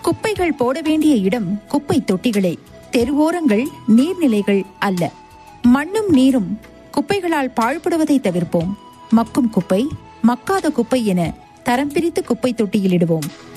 குப்பைகள் போட வேண்டிய இடம் குப்பை தொட்டிகளே, தெருவோரங்கள் நீர்நிலைகள் அல்ல. மண்ணும் நீரும் குப்பைகளால் பாழ்படுவதை தவிர்ப்போம். மக்கும் குப்பை, மக்காத குப்பை என தரம் பிரித்து குப்பை தொட்டியில் இடுவோம்.